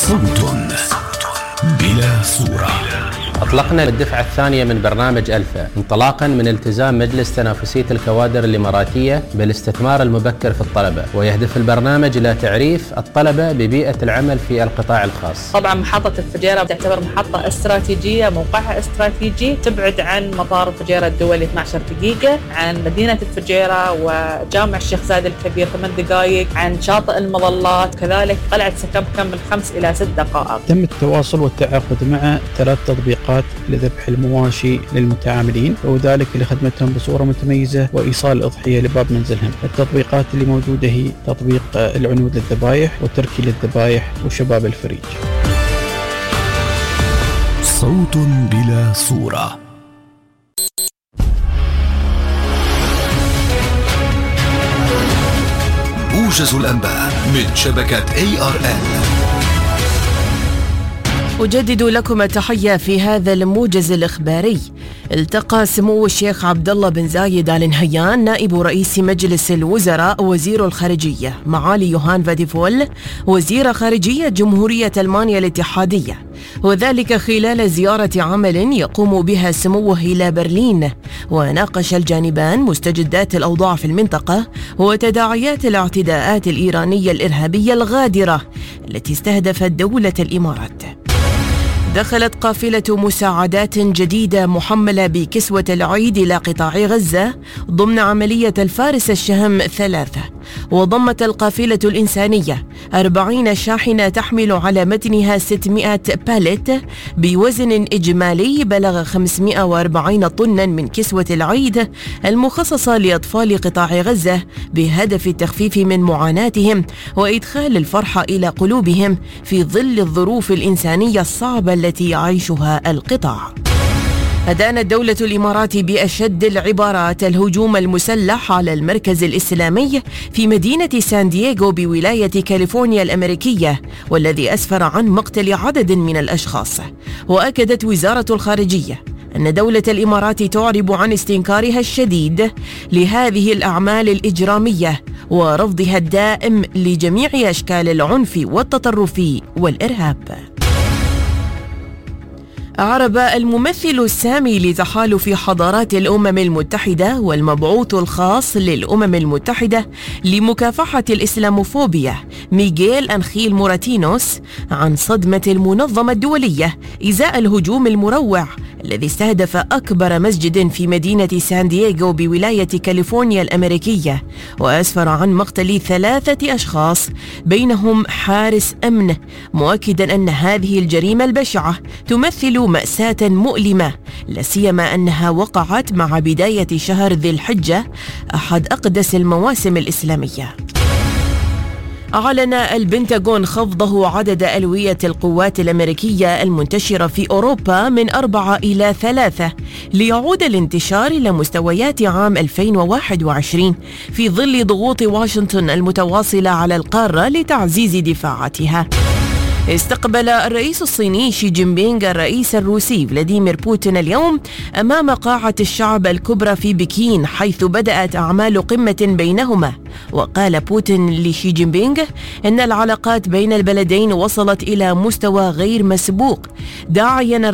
صوت بلا صورة. أطلقنا الدفعة الثانية من برنامج ألفا انطلاقا من التزام مجلس تنافسية الكوادر الإماراتية بالاستثمار المبكر في الطلبة، ويهدف البرنامج إلى تعريف الطلبة ببيئة العمل في القطاع الخاص. طبعا محطة الفجيرة تعتبر محطة استراتيجية، موقعها استراتيجي، تبعد عن مطار الفجيرة الدولي 12 دقيقة، عن مدينة الفجيرة وجامع الشيخ زايد الكبير 8 دقائق، عن شاطئ المظلات، كذلك قلعة سكبكم من 5 إلى 6 دقائق. تم التواصل والتعاقد مع 3 تطبيقات لذبح المواشي للمتعاملين، وذلك لخدمتهم بصورة متميزة وإيصال الأضحية لباب منزلهم. التطبيقات اللي موجودة هي تطبيق العنود للذبائح وتركي للذبائح وشباب الفريج. صوت بلا صورة. موجز الأنباء من شبكة ARN. أجدد لكم التحية في هذا الموجز الإخباري. التقى سمو الشيخ عبد الله بن زايد آل نهيان نائب رئيس مجلس الوزراء وزير الخارجية معالي يوهان فاديفول وزير خارجية جمهورية ألمانيا الاتحادية، وذلك خلال زيارة عمل يقوم بها سموه إلى برلين. وناقش الجانبان مستجدات الأوضاع في المنطقة وتداعيات الاعتداءات الإيرانية الإرهابية الغادرة التي استهدفت دولة الإمارات. دخلت قافلة مساعدات جديدة محملة بكسوة العيد إلى قطاع غزة ضمن عملية الفارس الشهم 3، وضمت القافلة الإنسانية 40 شاحنة تحمل على متنها 600 باليت بوزن إجمالي بلغ 540 طنا من كسوة العيد المخصصة لأطفال قطاع غزة بهدف التخفيف من معاناتهم وإدخال الفرحة إلى قلوبهم في ظل الظروف الإنسانية الصعبة التي يعيشها القطاع. أدانت دولة الإمارات بأشد العبارات الهجوم المسلح على المركز الإسلامي في مدينة سان دييغو بولاية كاليفورنيا الأمريكية، والذي أسفر عن مقتل عدد من الأشخاص. وأكدت وزارة الخارجية أن دولة الإمارات تعرب عن استنكارها الشديد لهذه الأعمال الإجرامية ورفضها الدائم لجميع أشكال العنف والتطرف والإرهاب. أعرب الممثل السامي لتحالف حضارات الأمم المتحدة والمبعوث الخاص للأمم المتحدة لمكافحة الإسلاموفوبيا ميغيل أنخيل موراتينوس عن صدمة المنظمة الدولية إزاء الهجوم المروع الذي استهدف أكبر مسجد في مدينة سان دييغو بولاية كاليفورنيا الأمريكية، وأسفر عن مقتل 3 أشخاص بينهم حارس أمن، مؤكدا أن هذه الجريمة البشعة تمثل مأساة مؤلمة، لا سيما أنها وقعت مع بداية شهر ذي الحجة أحد أقدس المواسم الإسلامية. أعلن البنتاغون خفضه عدد ألوية القوات الأمريكية المنتشرة في أوروبا من 4 إلى 3 ليعود الانتشار إلى مستويات عام 2021 في ظل ضغوط واشنطن المتواصلة على القارة لتعزيز دفاعاتها. استقبل الرئيس الصيني شي جين بينغ الرئيس الروسي فلاديمير بوتين اليوم أمام قاعة الشعب الكبرى في بكين، حيث بدأت أعمال قمة بينهما. وقال بوتين لشي جين بينغ إن العلاقات بين البلدين وصلت إلى مستوى غير مسبوق، داعيا